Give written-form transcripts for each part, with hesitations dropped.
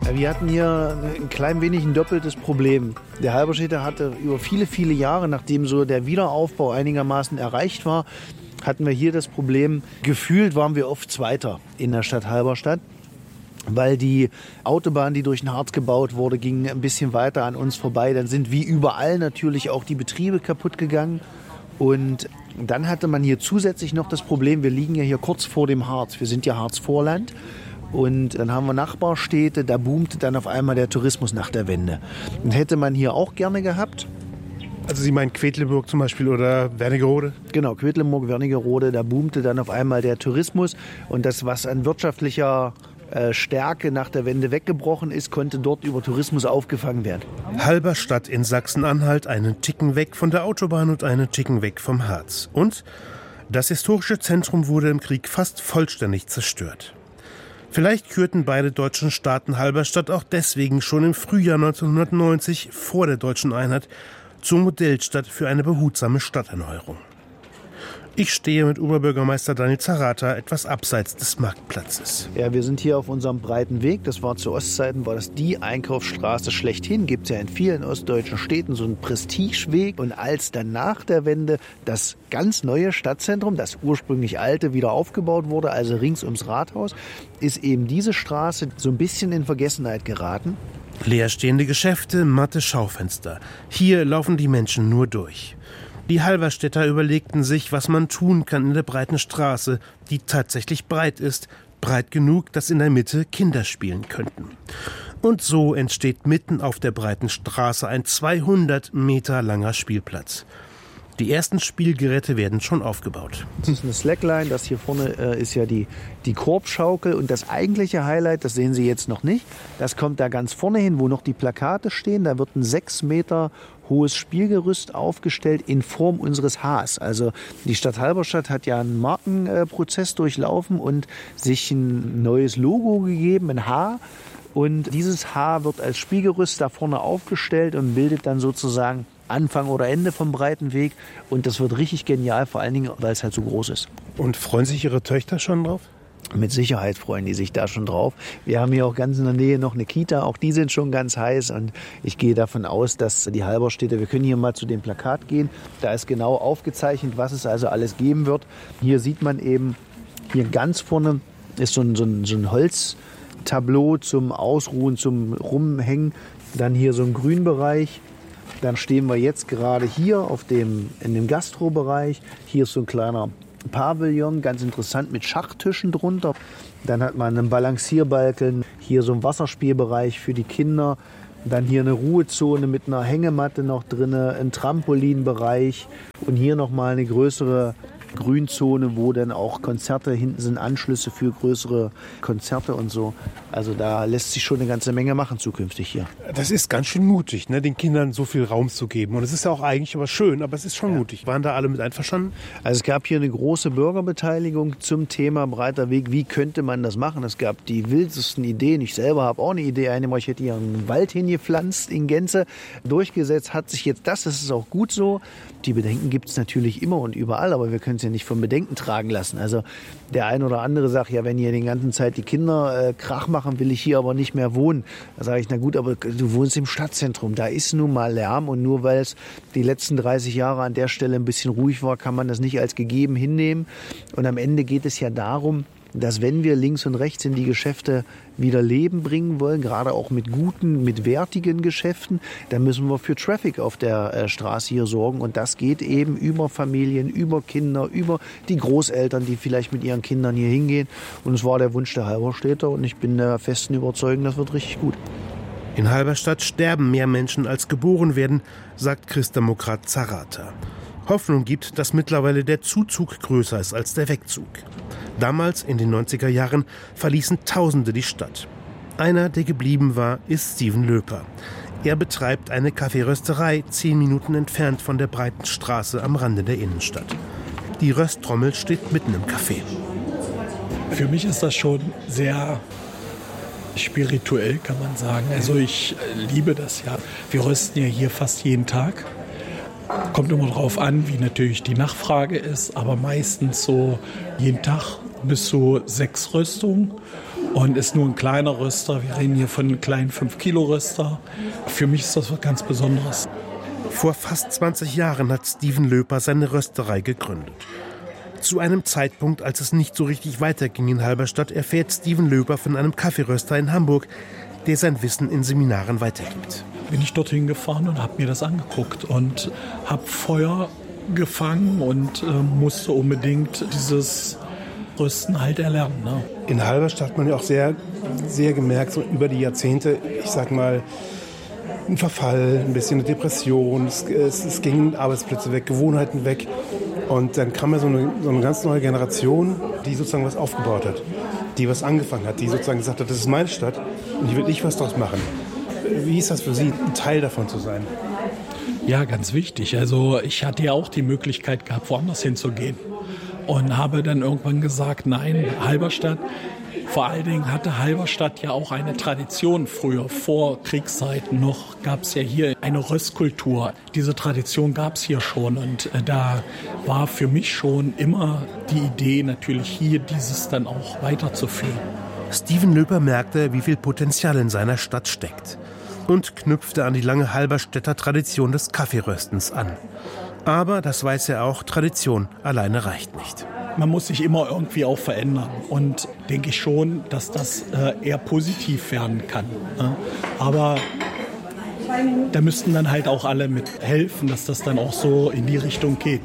Wir hatten hier ein klein wenig ein doppeltes Problem. Der Halberstädter hatte über viele, viele Jahre, nachdem so der Wiederaufbau einigermaßen erreicht war, hatten wir hier das Problem, gefühlt waren wir oft Zweiter in der Stadt Halberstadt, weil die Autobahn, die durch den Harz gebaut wurde, ging ein bisschen weiter an uns vorbei. Dann sind wie überall natürlich auch die Betriebe kaputt gegangen. Und dann hatte man hier zusätzlich noch das Problem, wir liegen ja hier kurz vor dem Harz. Wir sind ja Harzvorland. Und dann haben wir Nachbarstädte, da boomte dann auf einmal der Tourismus nach der Wende. Und hätte man hier auch gerne gehabt. Also Sie meinen Quedlinburg zum Beispiel oder Wernigerode? Genau, Quedlinburg, Wernigerode, da boomte dann auf einmal der Tourismus. Und das, was an wirtschaftlicher Stärke nach der Wende weggebrochen ist, konnte dort über Tourismus aufgefangen werden. Halberstadt in Sachsen-Anhalt, einen Ticken weg von der Autobahn und einen Ticken weg vom Harz. Und das historische Zentrum wurde im Krieg fast vollständig zerstört. Vielleicht kürten beide deutschen Staaten Halberstadt auch deswegen schon im Frühjahr 1990 vor der deutschen Einheit zur Modellstadt für eine behutsame Stadterneuerung. Ich stehe mit Oberbürgermeister Daniel Zaratta etwas abseits des Marktplatzes. Ja, wir sind hier auf unserem breiten Weg. Das war zu Ostzeiten, war das die Einkaufsstraße schlechthin. Gibt es ja in vielen ostdeutschen Städten so einen Prestigeweg. Und als dann nach der Wende das ganz neue Stadtzentrum, das ursprünglich alte, wieder aufgebaut wurde, also rings ums Rathaus, ist eben diese Straße so ein bisschen in Vergessenheit geraten. Leerstehende Geschäfte, matte Schaufenster. Hier laufen die Menschen nur durch. Die Halberstädter überlegten sich, was man tun kann in der breiten Straße, die tatsächlich breit ist, breit genug, dass in der Mitte Kinder spielen könnten. Und so entsteht mitten auf der breiten Straße ein 200 Meter langer Spielplatz. Die ersten Spielgeräte werden schon aufgebaut. Das ist eine Slackline, das hier vorne ist ja die Korbschaukel. Und das eigentliche Highlight, das sehen Sie jetzt noch nicht, das kommt da ganz vorne hin, wo noch die Plakate stehen. Da wird ein 6 Meter hohes Spielgerüst aufgestellt in Form unseres Hs. Also die Stadt Halberstadt hat ja einen Markenprozess durchlaufen und sich ein neues Logo gegeben, ein H. Und dieses H wird als Spielgerüst da vorne aufgestellt und bildet dann sozusagen Anfang oder Ende vom breiten Weg. Und das wird richtig genial, vor allen Dingen, weil es halt so groß ist. Und freuen sich Ihre Töchter schon drauf? Mit Sicherheit freuen die sich da schon drauf. Wir haben hier auch ganz in der Nähe noch eine Kita, auch die sind schon ganz heiß. Und ich gehe davon aus, dass die Halberstädter, wir können hier mal zu dem Plakat gehen, da ist genau aufgezeichnet, was es also alles geben wird. Hier sieht man eben, hier ganz vorne ist so ein Holztableau zum Ausruhen, zum Rumhängen. Dann hier so ein Grünbereich. Dann stehen wir jetzt gerade hier in dem Gastrobereich. Hier ist so ein kleiner Pavillon, ganz interessant mit Schachtischen drunter. Dann hat man einen Balancierbalken, hier so ein Wasserspielbereich für die Kinder. Dann hier eine Ruhezone mit einer Hängematte noch drin, ein Trampolinbereich und hier nochmal eine größere Grünzone, wo dann auch Konzerte, hinten sind Anschlüsse für größere Konzerte und so. Also da lässt sich schon eine ganze Menge machen zukünftig hier. Das ist ganz schön mutig, ne, den Kindern so viel Raum zu geben. Und es ist ja auch eigentlich aber schön, aber es ist schon mutig. Waren da alle mit einverstanden? Also es gab hier eine große Bürgerbeteiligung zum Thema breiter Weg. Wie könnte man das machen? Es gab die wildesten Ideen. Ich selber habe auch eine Idee. Ich hätte hier einen Wald hingepflanzt in Gänze. Durchgesetzt hat sich jetzt das ist auch gut so. Die Bedenken gibt es natürlich immer und überall, aber wir können es ja nicht von Bedenken tragen lassen. Also der ein oder andere sagt, ja, wenn hier die ganze Zeit die Kinder Krach machen, will ich hier aber nicht mehr wohnen. Da sage ich, na gut, aber du wohnst im Stadtzentrum, da ist nun mal Lärm und nur weil es die letzten 30 Jahre an der Stelle ein bisschen ruhig war, kann man das nicht als gegeben hinnehmen. Und am Ende geht es ja darum, dass wenn wir links und rechts in die Geschäfte wieder Leben bringen wollen, gerade auch mit guten, mit wertigen Geschäften, dann müssen wir für Traffic auf der Straße hier sorgen. Und das geht eben über Familien, über Kinder, über die Großeltern, die vielleicht mit ihren Kindern hier hingehen. Und es war der Wunsch der Halberstädter und ich bin der festen Überzeugung, das wird richtig gut. In Halberstadt sterben mehr Menschen als geboren werden, sagt Christdemokrat Zaratta. Hoffnung gibt, dass mittlerweile der Zuzug größer ist als der Wegzug. Damals, in den 90er Jahren, verließen Tausende die Stadt. Einer, der geblieben war, ist Steven Löper. Er betreibt eine Kaffeerösterei 10 Minuten entfernt von der breiten Straße am Rande der Innenstadt. Die Rösttrommel steht mitten im Café. Für mich ist das schon sehr spirituell, kann man sagen. Also ich liebe das ja. Wir rösten ja hier fast jeden Tag. Kommt immer drauf an, wie natürlich die Nachfrage ist, aber meistens so jeden Tag bis zu 6 Röstungen. und ist nur ein kleiner Röster. Wir reden hier von einem kleinen 5-Kilo-Röster. Für mich ist das was ganz Besonderes. Vor fast 20 Jahren hat Steven Löper seine Rösterei gegründet. Zu einem Zeitpunkt, als es nicht so richtig weiterging in Halberstadt, erfährt Steven Löper von einem Kaffeeröster in Hamburg, der sein Wissen in Seminaren weitergibt. Bin ich dorthin gefahren und habe mir das angeguckt und habe Feuer gefangen und musste unbedingt dieses Rösten halt erlernen. Ne? In Halberstadt hat man ja auch sehr, sehr gemerkt, so über die Jahrzehnte, ich sag mal, ein Verfall, ein bisschen eine Depression, es gingen Arbeitsplätze weg, Gewohnheiten weg. Und dann kam ja so eine ganz neue Generation, die sozusagen was aufgebaut hat, die was angefangen hat, die sozusagen gesagt hat, das ist meine Stadt und ich will was draus machen. Wie ist das für Sie, ein Teil davon zu sein? Ja, ganz wichtig. Also ich hatte ja auch die Möglichkeit gehabt, woanders hinzugehen. Und habe dann irgendwann gesagt, nein, Halberstadt. Vor allen Dingen hatte Halberstadt ja auch eine Tradition früher, vor Kriegszeiten noch, gab es ja hier eine Röstkultur. Diese Tradition gab es hier schon und da war für mich schon immer die Idee, natürlich hier dieses dann auch weiterzuführen. Steven Löper merkte, wie viel Potenzial in seiner Stadt steckt und knüpfte an die lange Halberstädter Tradition des Kaffeeröstens an. Aber, das weiß er auch, Tradition alleine reicht nicht. Man muss sich immer irgendwie auch verändern und denke ich schon, dass das eher positiv werden kann. Aber da müssten dann halt auch alle mithelfen, dass das dann auch so in die Richtung geht.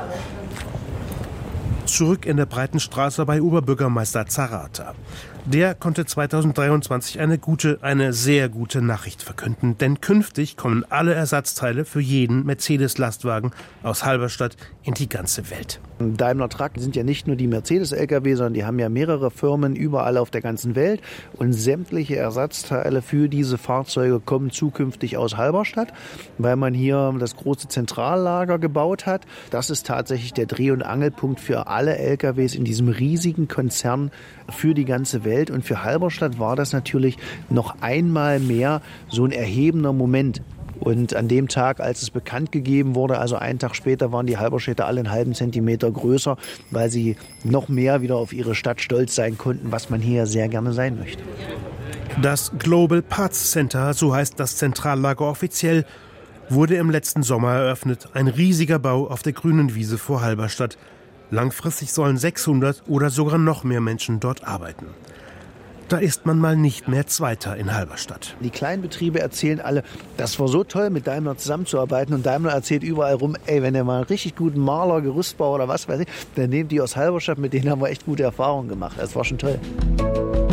Zurück in der Breitenstraße bei Oberbürgermeister Zarata. Der konnte 2023 eine sehr gute Nachricht verkünden, denn künftig kommen alle Ersatzteile für jeden Mercedes-Lastwagen aus Halberstadt in die ganze Welt. Daimler Truck sind ja nicht nur die Mercedes-Lkw, sondern die haben ja mehrere Firmen überall auf der ganzen Welt und sämtliche Ersatzteile für diese Fahrzeuge kommen zukünftig aus Halberstadt, weil man hier das große Zentrallager gebaut hat. Das ist tatsächlich der Dreh- und Angelpunkt für alle Lkws in diesem riesigen Konzern für die ganze Welt. Und für Halberstadt war das natürlich noch einmal mehr so ein erhebender Moment. Und an dem Tag, als es bekannt gegeben wurde, also einen Tag später, waren die Halberstädter alle einen halben Zentimeter größer, weil sie noch mehr wieder auf ihre Stadt stolz sein konnten, was man hier sehr gerne sein möchte. Das Global Parts Center, so heißt das Zentrallager offiziell, wurde im letzten Sommer eröffnet. Ein riesiger Bau auf der grünen Wiese vor Halberstadt. Langfristig sollen 600 oder sogar noch mehr Menschen dort arbeiten. Da ist man mal nicht mehr Zweiter in Halberstadt. Die kleinen Betriebe erzählen alle, das war so toll, mit Daimler zusammenzuarbeiten. Und Daimler erzählt überall rum, wenn ihr mal einen richtig guten Maler, Gerüstbauer oder was weiß ich, dann nehmt die aus Halberstadt, mit denen haben wir echt gute Erfahrungen gemacht. Das war schon toll.